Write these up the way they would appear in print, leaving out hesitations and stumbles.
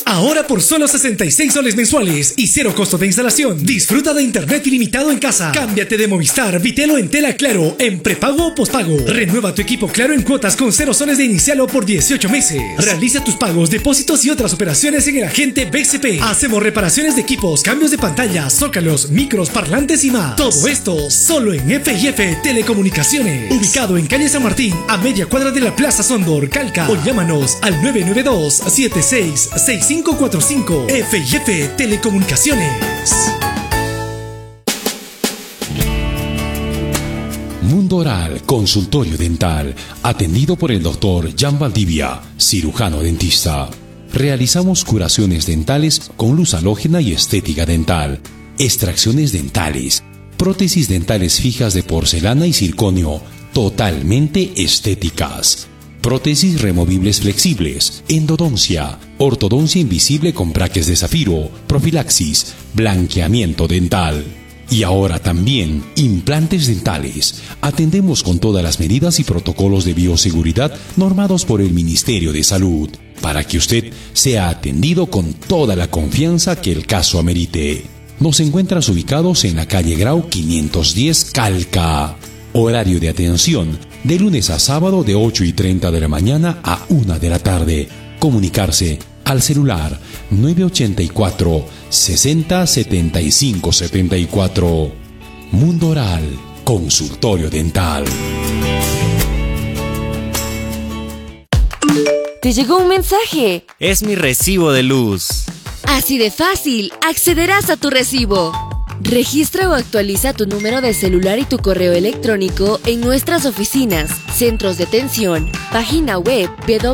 Ahora por solo 66 soles mensuales y cero costo de instalación. Disfruta de internet ilimitado en casa. Cámbiate de Movistar, Vitel o Entela Claro en prepago o pospago. Renueva tu equipo Claro en cuotas con 0 soles de inicial o por 18 meses. Realiza tus pagos, depósitos y otras operaciones en el agente BCP. Hacemos reparaciones de equipos, cambios de pantalla, zócalos, micros, parlantes y más. Todo esto solo en F&F Telecomunicaciones. Ubicado en calle San Martín, a media cuadra de la Plaza Sondor, Calca. O llámanos al 992-766545. F&F Telecomunicaciones. Mundo Oral, consultorio dental, atendido por el doctor Jan Valdivia, cirujano dentista. Realizamos curaciones dentales con luz halógena y estética dental, extracciones dentales, prótesis dentales fijas de porcelana y circonio, totalmente estéticas. Prótesis removibles flexibles, endodoncia, ortodoncia invisible con braques de zafiro, profilaxis, blanqueamiento dental. Y ahora también implantes dentales. Atendemos con todas las medidas y protocolos de bioseguridad normados por el Ministerio de Salud, para que usted sea atendido con toda la confianza que el caso amerite. Nos encuentras ubicados en la calle Grau 510 Calca. Horario de atención de lunes a sábado de 8:30 de la mañana a 1 de la tarde. Comunicarse al celular 984 60 75 74. Mundo Oral, consultorio dental. Te llegó un mensaje. Es mi recibo de luz. Así de fácil, accederás a tu recibo. Registra o actualiza tu número de celular y tu correo electrónico en nuestras oficinas, centros de atención, página web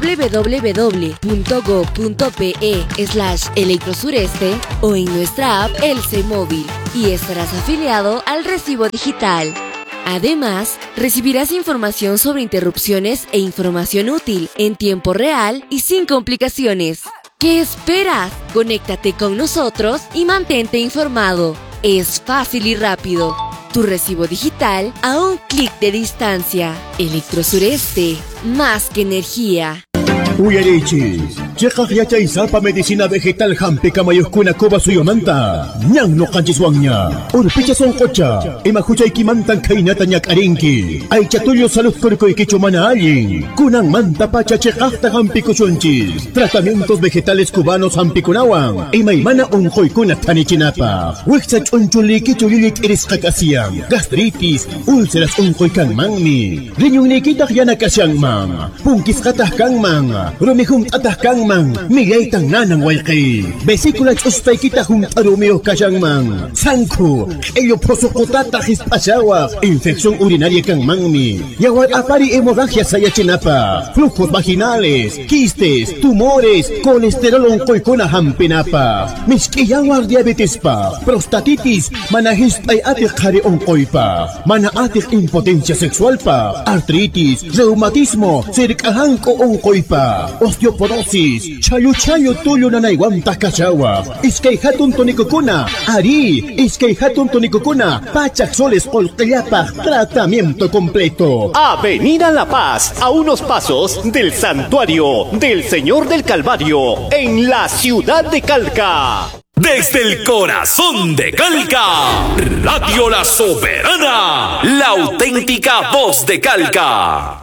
www.go.pe/electrosureste o en nuestra app Elce Móvil y estarás afiliado al recibo digital. Además, recibirás información sobre interrupciones e información útil en tiempo real y sin complicaciones. ¿Qué esperas? Conéctate con nosotros y mantente informado. Es fácil y rápido. Tu recibo digital a un clic de distancia. Electrosureste, más que energía. Uyarichis, chekaj yachay sapa medicina vegetal hampi kamayuskuna kuba suyomanta. Nyang no kanchiswangnya. Urpicha son kocha. Imahuchay kimantan kainata nyak arinki. Ay chatulyo salud kurkoy kichumana alin. Kunang manta pacha chekajta hampi kuchunchis. Tratamientos vegetales cubanos hampi kunawan. Imaymana unjoy kuna tanichinapa. Wixach unchuli kichulilik iris kakasiam. Gastritis, úlceras unjoy kangmangmi. Rinyong nikitak yana kasyang mang. Pungkis katah kang mang. Rumihum atahkang mang, migay tang nanang walkay. Vesícula chustay kita hum arumio kasyang mang. Sangko, ello prosokotata hispasawa. Infección urinaria kang mangmi. Yawar apari hemorragia sayachinapa. Flujos vaginales, quistes, tumores, colesterol onkoy kuna hampinapa. Miskiyawar diabetes pa, prostatitis, manahis ay atik hari onkoy pa. Mana atik impotencia sexual pa, artritis, reumatismo, sirikahangko onkoy pa. Osteoporosis, chayo tuyo na naiwanta kachawa. Iskay hatun tonikukuna, ari, iskay hatun tonikukuna, pachak soles poltellapa, tratamiento completo. Avenida La Paz, a unos pasos del Santuario del Señor del Calvario, en la ciudad de Calca. Desde el corazón de Calca, Radio La Soberana, la auténtica voz de Calca.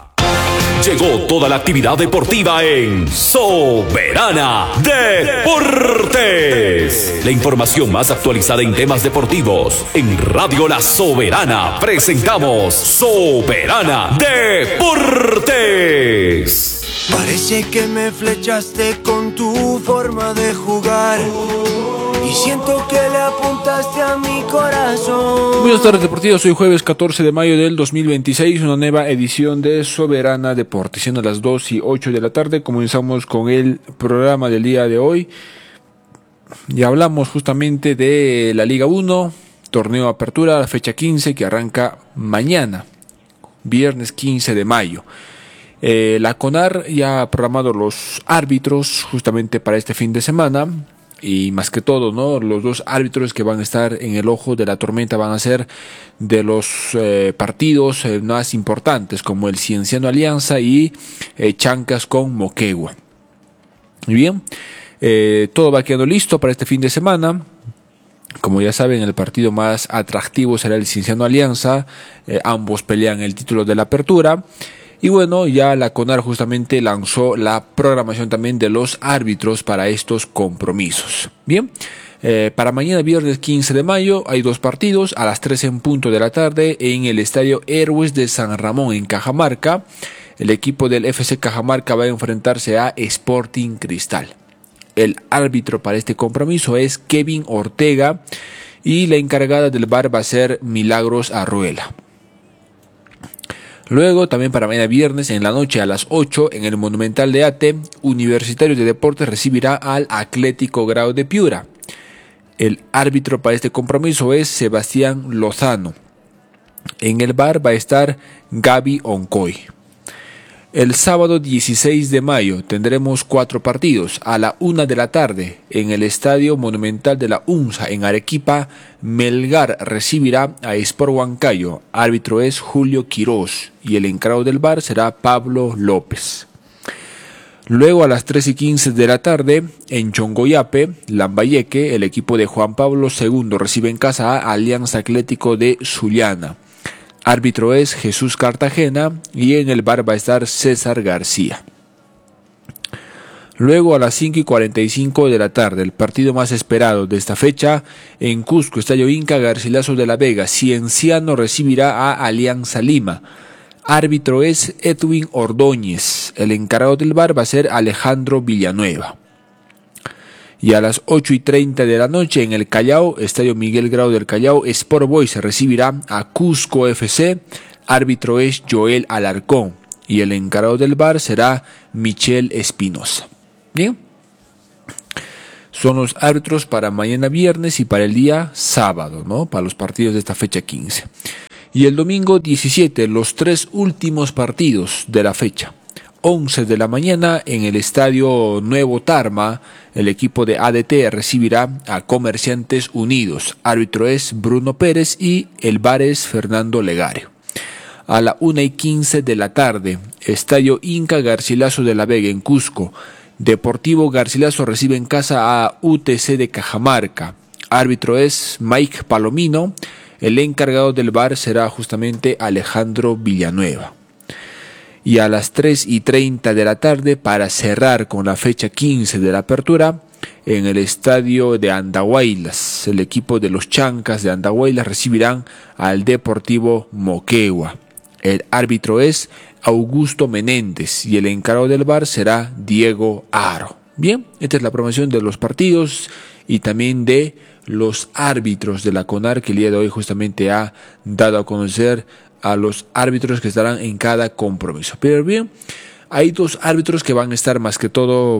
Llegó toda la actividad deportiva en Soberana Deportes. La información más actualizada en temas deportivos. En Radio La Soberana presentamos Soberana Deportes. Parece que me flechaste con tu forma de jugar y siento que le apuntaste a mi corazón. Buenas tardes deportivas, hoy jueves 14 de mayo del 2026, una nueva edición de Soberana Deportes. Siendo las 2:08 de la tarde, comenzamos con el programa del día de hoy. Y hablamos justamente de la Liga 1, torneo Apertura, la fecha 15 que arranca mañana, viernes 15 de mayo. La CONAR ya ha programado los árbitros justamente para este fin de semana. Y más que todo, ¿no? Los dos árbitros que van a estar en el ojo de la tormenta van a ser de los partidos más importantes, como el Cienciano Alianza y Chancas con Moquegua. Muy bien, Todo va quedando listo para este fin de semana. Como ya saben, el partido más atractivo será el Cienciano Alianza. Ambos pelean el título de la apertura. Y bueno, ya la CONAR justamente lanzó la programación también de los árbitros para estos compromisos. Bien, para mañana viernes 15 de mayo hay 2 partidos a las 3 en punto de la tarde en el Estadio Héroes de San Ramón en Cajamarca. El equipo del FC Cajamarca va a enfrentarse a Sporting Cristal. El árbitro para este compromiso es Kevin Ortega y la encargada del VAR va a ser Milagros Arruela. Luego, también para mañana viernes en la noche a las 8 en el Monumental de Ate, Universitario de Deportes recibirá al Atlético Grau de Piura. El árbitro para este compromiso es Sebastián Lozano. En el VAR va a estar Gaby Oncoy. El sábado 16 de mayo tendremos 4 partidos. A la 1 de la tarde en el Estadio Monumental de la UNSA en Arequipa, Melgar recibirá a Sport Huancayo. Árbitro es Julio Quirós y el encargado del VAR será Pablo López. Luego a las 3:15 de la tarde en Chongoyape, Lambayeque, el equipo de Juan Pablo II recibe en casa a Alianza Atlético de Sullana. Árbitro es Jesús Cartagena y en el VAR va a estar César García. Luego a las 5:45 de la tarde, el partido más esperado de esta fecha, en Cusco, Estadio Inca Garcilaso de la Vega, Cienciano recibirá a Alianza Lima. Árbitro es Edwin Ordóñez. El encargado del VAR va a ser Alejandro Villanueva. Y a las 8:30 de la noche en el Callao, Estadio Miguel Grau del Callao, Sport Boys recibirá a Cusco FC. Árbitro es Joel Alarcón y el encargado del VAR será Michel Espinosa. Bien, son los árbitros para mañana viernes y para el día sábado, ¿no? Para los partidos de esta fecha 15. Y el domingo 17, los 3 últimos partidos de la fecha. 11 de la mañana en el Estadio Nuevo Tarma, el equipo de ADT recibirá a Comerciantes Unidos. Árbitro es Bruno Pérez y el VAR es Fernando Legario. A la 1:15 de la tarde, Estadio Inca Garcilaso de la Vega en Cusco. Deportivo Garcilaso recibe en casa a UTC de Cajamarca. Árbitro es Mike Palomino. El encargado del VAR será justamente Alejandro Villanueva. Y a las 3:30 de la tarde, para cerrar con la fecha 15 de la apertura, en el estadio de Andahuaylas, el equipo de los Chancas de Andahuaylas recibirán al Deportivo Moquegua. El árbitro es Augusto Menéndez y el encargado del VAR será Diego Aro. Bien, esta es la promoción de los partidos y también de los árbitros de la CONAR, que el día de hoy justamente ha dado a conocer a los árbitros que estarán en cada compromiso. Pero bien, hay 2 árbitros que van a estar más que todo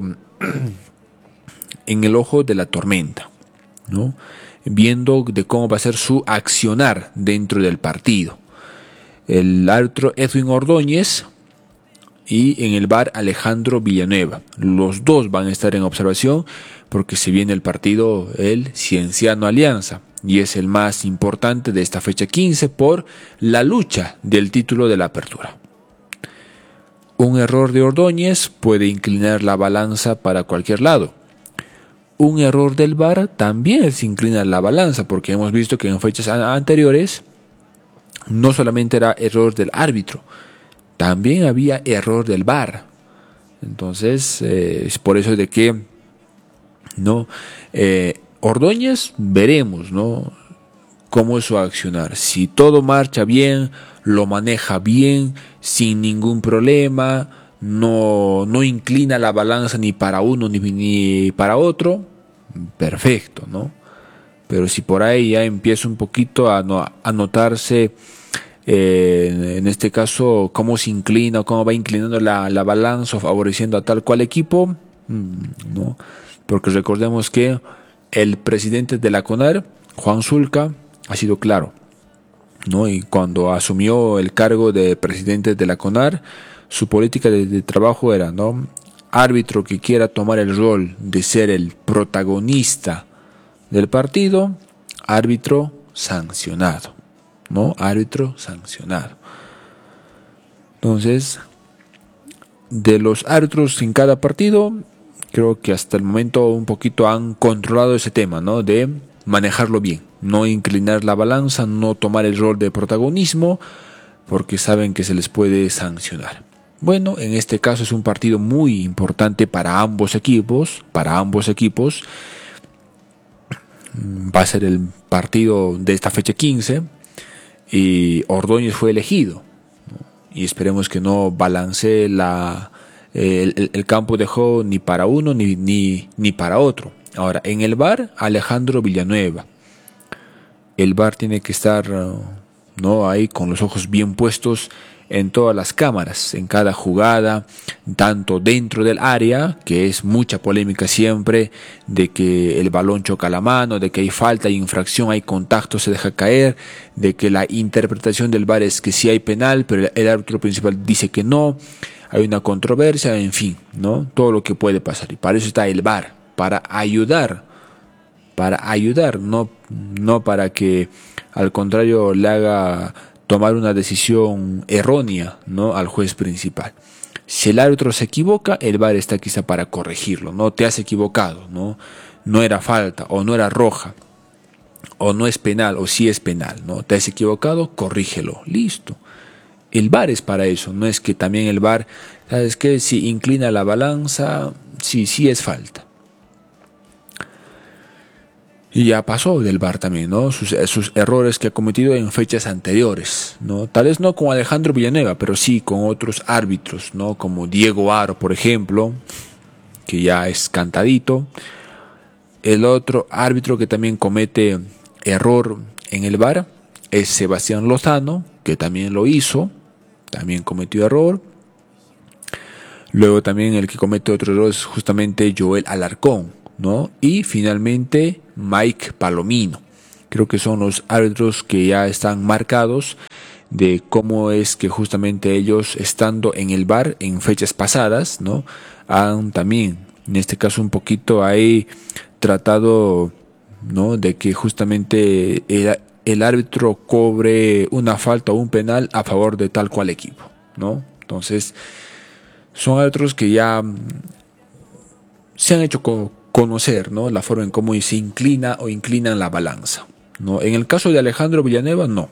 en el ojo de la tormenta, ¿no? Viendo de cómo va a ser su accionar dentro del partido. El árbitro Edwin Ordóñez y en el VAR Alejandro Villanueva. Los 2 van a estar en observación porque se viene el partido el Cienciano Alianza. Y es el más importante de esta fecha 15 por la lucha del título de la apertura. Un error de Ordóñez puede inclinar la balanza para cualquier lado. Un error del VAR también se inclina la balanza, porque hemos visto que en fechas anteriores no solamente era error del árbitro, también había error del VAR. Entonces es por eso de que no Ordóñez, veremos, ¿no?, cómo es su accionar. Si todo marcha bien, lo maneja bien, sin ningún problema, no inclina la balanza ni para uno ni para otro, perfecto, ¿no? Pero si por ahí ya empieza un poquito a notarse, en este caso, cómo se inclina o cómo va inclinando la balanza, favoreciendo a tal cual equipo, ¿no? Porque recordemos que el presidente de la CONAR, Juan Zulca, ha sido claro, ¿no? Y cuando asumió el cargo de presidente de la CONAR, su política de trabajo era, ¿no?, árbitro que quiera tomar el rol de ser el protagonista del partido, árbitro sancionado, ¿no? Árbitro sancionado. Entonces, de los árbitros en cada partido, creo que hasta el momento un poquito han controlado ese tema, ¿no? De manejarlo bien, no inclinar la balanza, no tomar el rol de protagonismo, porque saben que se les puede sancionar. Bueno, en este caso es un partido muy importante para ambos equipos. Va a ser el partido de esta fecha 15 y Ordóñez fue elegido, ¿no? Y esperemos que no balancee el campo de juego ni para uno ni para otro. Ahora, en el VAR, Alejandro Villanueva. El VAR tiene que estar, ¿no?, ahí con los ojos bien puestos en todas las cámaras, en cada jugada, tanto dentro del área, que es mucha polémica siempre, de que el balón choca la mano, de que hay falta, hay infracción, hay contacto, se deja caer, de que la interpretación del VAR es que sí hay penal, pero el árbitro principal dice que no, hay una controversia, en fin, ¿no? Todo lo que puede pasar. Y para eso está el VAR, para ayudar, no para que al contrario le haga tomar una decisión errónea, ¿no?, al juez principal. Si el árbitro se equivoca, el VAR está quizá para corregirlo. No te has equivocado, no era falta, o no era roja, o no es penal, o sí es penal, ¿no? Te has equivocado, corrígelo, listo. El VAR es para eso, no es que también el VAR, ¿sabes qué? Si inclina la balanza, sí es falta. Y ya pasó del VAR también, ¿no? Sus errores que ha cometido en fechas anteriores, ¿no? Tal vez no con Alejandro Villanueva, pero sí con otros árbitros, ¿no? Como Diego Aro, por ejemplo, que ya es cantadito. El otro árbitro que también comete error en el VAR es Sebastián Lozano, que también lo hizo, también cometió error. Luego también el que comete otro error es justamente Joel Alarcón, ¿no? Y finalmente Mike Palomino. Creo que son los árbitros que ya están marcados de cómo es que justamente ellos, estando en el VAR en fechas pasadas, ¿no?, han también, en este caso un poquito ahí tratado, ¿no?, de que justamente el árbitro cobre una falta o un penal a favor de tal cual equipo, ¿no? Entonces son árbitros que ya se han hecho conocer, ¿no?, la forma en cómo se inclina o inclinan la balanza, ¿no? En el caso de Alejandro Villanueva, no.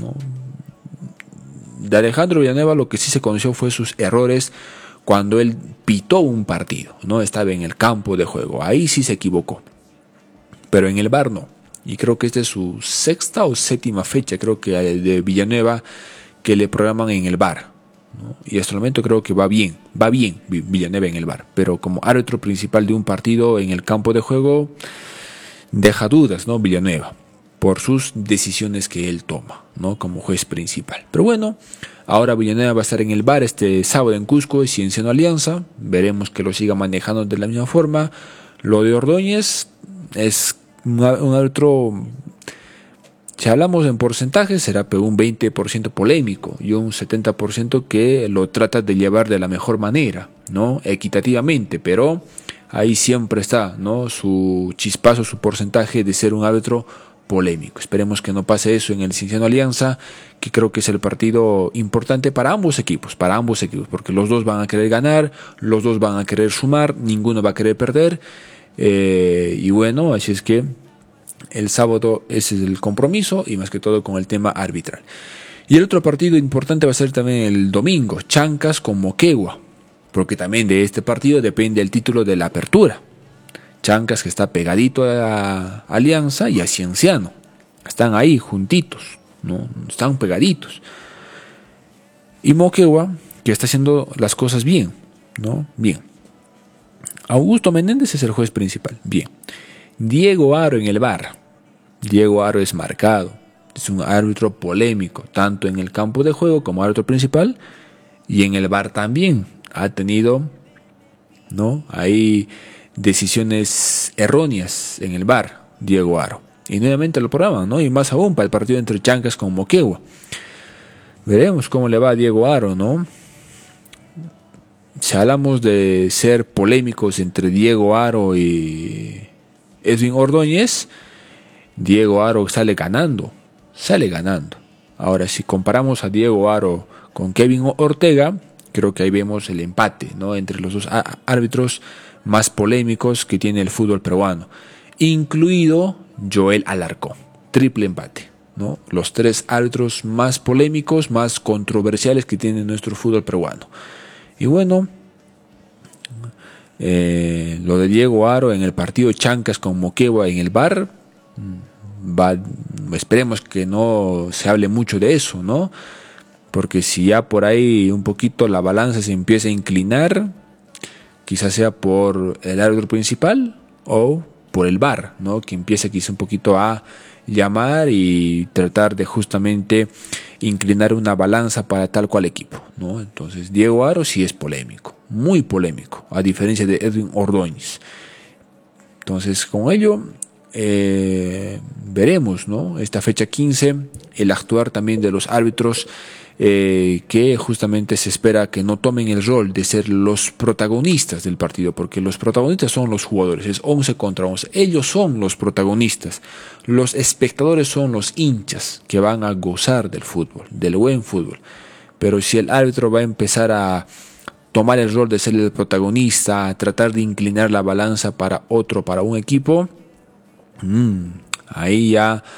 De Alejandro Villanueva lo que sí se conoció fue sus errores cuando él pitó un partido, ¿no? Estaba en el campo de juego, ahí sí se equivocó, pero en el VAR no. Y creo que esta es su sexta o séptima fecha, creo que de Villanueva, que le programan en el VAR, ¿no? Y hasta el momento creo que va bien Villanueva en el VAR, pero como árbitro principal de un partido en el campo de juego deja dudas, ¿no?, Villanueva, por sus decisiones que él toma, ¿no?, como juez principal. Pero bueno, ahora Villanueva va a estar en el VAR este sábado en Cusco y Cienciano Alianza, veremos que lo siga manejando de la misma forma. Lo de Ordóñez es un árbitro, si hablamos en porcentaje, será un 20% polémico y un 70% que lo trata de llevar de la mejor manera, ¿no?, equitativamente, pero ahí siempre está, ¿no?, su chispazo, su porcentaje de ser un árbitro polémico. Esperemos que no pase eso en el Cienciano Alianza, que creo que es el partido importante para ambos equipos, porque los dos van a querer ganar, los dos van a querer sumar, ninguno va a querer perder, y bueno, así es que el sábado ese es el compromiso, y más que todo con el tema arbitral. Y el otro partido importante va a ser también el domingo, Chancas con Moquegua, porque también de este partido depende el título de la apertura. Chancas, que está pegadito a Alianza y a Cienciano, están ahí juntitos, ¿no?, están pegaditos. Y Moquegua, que está haciendo las cosas bien, ¿no? Bien. Augusto Menéndez es el juez principal, bien. Diego Aro en el VAR. Diego Aro es marcado, es un árbitro polémico, tanto en el campo de juego como árbitro principal, y en el VAR también ha tenido, ¿no?, ahí decisiones erróneas en el VAR, Diego Aro. Y nuevamente lo programan, ¿no? Y más aún para el partido entre Chancas con Moquegua. Veremos cómo le va a Diego Aro, ¿no? Si hablamos de ser polémicos entre Diego Aro y Edwin Ordóñez, Diego Aro sale ganando. Ahora, si comparamos a Diego Aro con Kevin Ortega, creo que ahí vemos el empate, ¿no?, entre los dos árbitros más polémicos que tiene el fútbol peruano, incluido Joel Alarcón. Triple empate, ¿no? Los 3 árbitros más polémicos, más controversiales que tiene nuestro fútbol peruano. Y bueno, lo de Diego Aro en el partido Chancas con Moquegua en el VAR, esperemos que no se hable mucho de eso, ¿no? Porque si ya por ahí un poquito la balanza se empieza a inclinar, quizás sea por el árbitro principal o por el VAR, ¿no? Que empiece quizá un poquito a llamar y tratar de justamente inclinar una balanza para tal cual equipo, ¿no? Entonces Diego Aro sí es polémico, muy polémico, a diferencia de Edwin Ordóñez. Entonces con ello veremos, ¿no? Esta fecha 15, el actuar también de los árbitros que justamente se espera que no tomen el rol de ser los protagonistas del partido, porque los protagonistas son los jugadores, es 11 contra 11, ellos son los protagonistas, los espectadores son los hinchas que van a gozar del fútbol, del buen fútbol. Pero si el árbitro va a empezar a tomar el rol de ser el protagonista, a tratar de inclinar la balanza para un equipo, ahí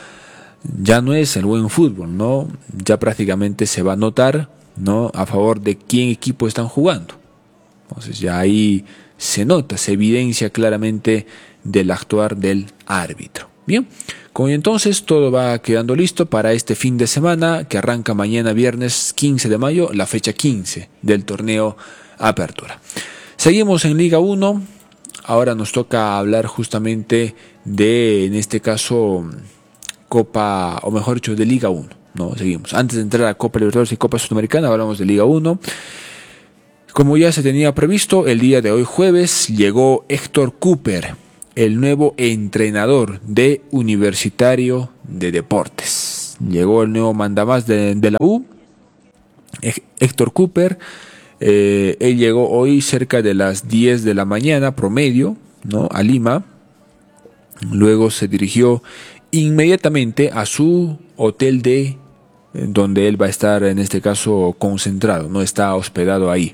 ya no es el buen fútbol, ¿no? Ya prácticamente se va a notar, ¿no? A favor de quién equipo están jugando. Entonces ya ahí se nota, se evidencia claramente del actuar del árbitro. Bien, con entonces todo va quedando listo para este fin de semana que arranca mañana viernes 15 de mayo, la fecha 15 del torneo Apertura. Seguimos en Liga 1, ahora nos toca hablar justamente de, en este caso, Copa, o mejor dicho, de Liga 1, ¿no? Seguimos. Antes de entrar a Copa Libertadores y Copa Sudamericana, hablamos de Liga 1. Como ya se tenía previsto, el día de hoy jueves llegó Héctor Cooper, el nuevo entrenador de Universitario de Deportes. Llegó el nuevo mandamás de la U, Héctor Cooper. Él llegó hoy cerca de las 10 de la mañana promedio, ¿no? A Lima. Luego se dirigió inmediatamente a su hotel donde él va a estar, en este caso, concentrado, no está hospedado ahí.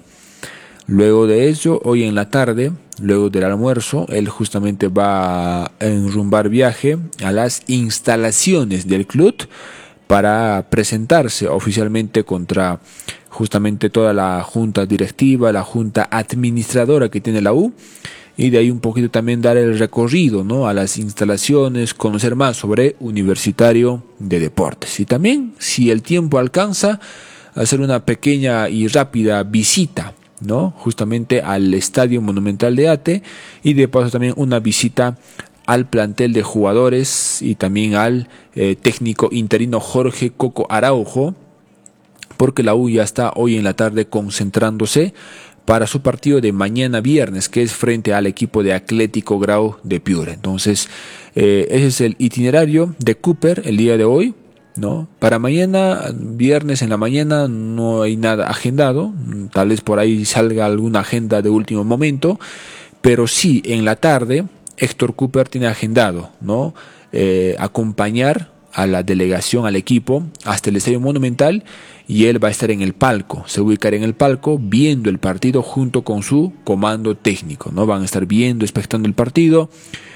Luego de eso, hoy en la tarde, luego del almuerzo, él justamente va a enrumbar viaje a las instalaciones del club para presentarse oficialmente contra justamente toda la junta directiva, la junta administradora que tiene la U, y de ahí un poquito también dar el recorrido, ¿no? A las instalaciones, conocer más sobre Universitario de Deportes. Y también, si el tiempo alcanza, hacer una pequeña y rápida visita, ¿no? Justamente al Estadio Monumental de Ate, y de paso también una visita al plantel de jugadores y también al técnico interino Jorge Coco Araujo, porque la U ya está hoy en la tarde concentrándose para su partido de mañana viernes, que es frente al equipo de Atlético Grau de Piura. Entonces, ese es el itinerario de Cooper el día de hoy, ¿no? Para mañana, viernes en la mañana, no hay nada agendado, tal vez por ahí salga alguna agenda de último momento, pero sí, en la tarde, Héctor Cooper tiene agendado, ¿no? Acompañar a la delegación, al equipo, hasta el Estadio Monumental, y él va a estar en el palco, se ubicará en el palco viendo el partido junto con su comando técnico, ¿no? Van a estar viendo, expectando el partido,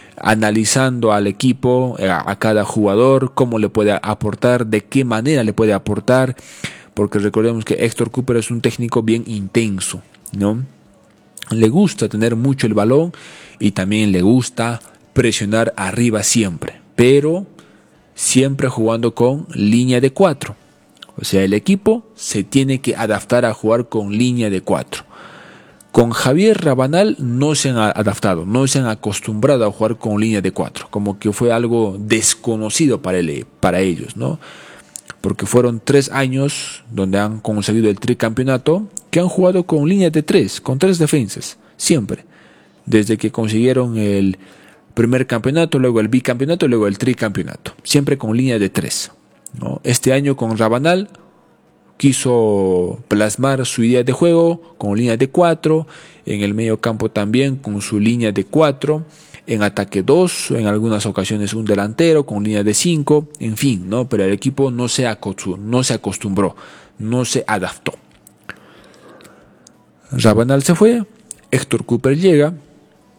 analizando al equipo, a cada jugador, cómo le puede aportar, de qué manera le puede aportar, porque recordemos que Héctor Cooper es un técnico bien intenso, ¿no? Le gusta tener mucho el balón y también le gusta presionar arriba siempre, pero siempre jugando con línea de 4. O sea, el equipo se tiene que adaptar a jugar con línea de 4. Con Javier Rabanal no se han adaptado, no se han acostumbrado a jugar con línea de 4, como que fue algo desconocido para ellos, ¿no? Porque fueron 3 años donde han conseguido el tricampeonato, que han jugado con línea de 3, con 3 defensas, siempre. Desde que consiguieron el primer campeonato, luego el bicampeonato, luego el tricampeonato, siempre con línea de 3, ¿no? Este año con Rabanal quiso plasmar su idea de juego con línea de 4, en el medio campo también con su línea de 4, en ataque 2, en algunas ocasiones un delantero con línea de 5, en fin, ¿no? Pero el equipo no se acostumbró, no se adaptó. Rabanal se fue, Héctor Cooper llega,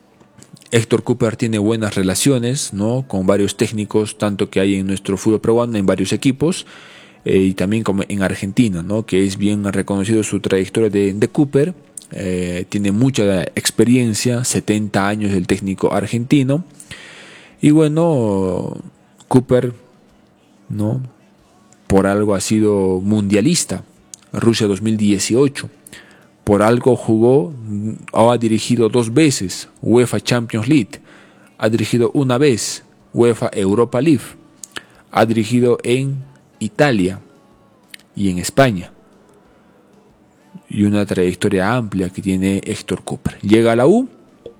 Héctor Cooper tiene buenas relaciones, ¿no?, con varios técnicos, tanto que hay en nuestro fútbol peruano, en varios equipos, y también como en Argentina, ¿no?, que es bien reconocido su trayectoria de Cooper. Tiene mucha experiencia, 70 años del técnico argentino. Y bueno, Cooper, ¿no?, por algo ha sido mundialista, Rusia 2018. Por algo jugó o ha dirigido 2 veces UEFA Champions League, ha dirigido una vez UEFA Europa League, ha dirigido en Italia y en España. Y una trayectoria amplia que tiene Héctor Cooper. Llega a la U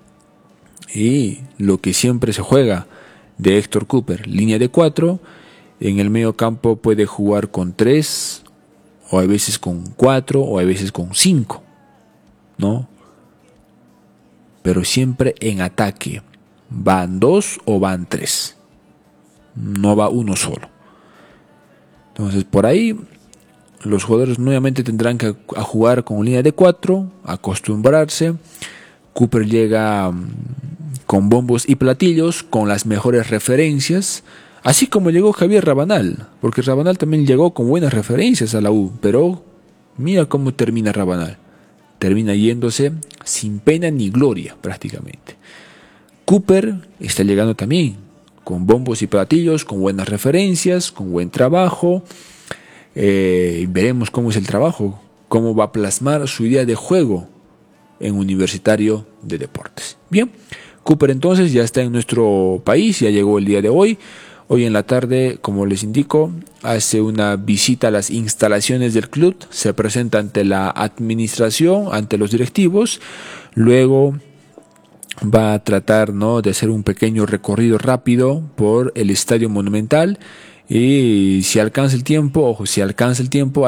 y lo que siempre se juega de Héctor Cooper, línea de 4, en el medio campo puede jugar con 3, o a veces con 4, o a veces con 5. ¿No? Pero siempre en ataque. Van 2 o van 3. No va uno solo. Entonces por ahí los jugadores nuevamente tendrán que a jugar con línea de 4, acostumbrarse. Cooper llega con bombos y platillos, con las mejores referencias, así como llegó Javier Rabanal, porque Rabanal también llegó con buenas referencias a la U, pero mira cómo termina Rabanal. Termina yéndose sin pena ni gloria prácticamente. Cooper está llegando también con bombos y platillos, con buenas referencias, con buen trabajo. Veremos cómo es el trabajo, cómo va a plasmar su idea de juego en Universitario de Deportes. Bien, Cooper entonces ya está en nuestro país, ya llegó el día de hoy. Hoy en la tarde, como les indico, hace una visita a las instalaciones del club, se presenta ante la administración, ante los directivos, luego va a tratar, ¿no?, de hacer un pequeño recorrido rápido por el Estadio Monumental y si alcanza el tiempo,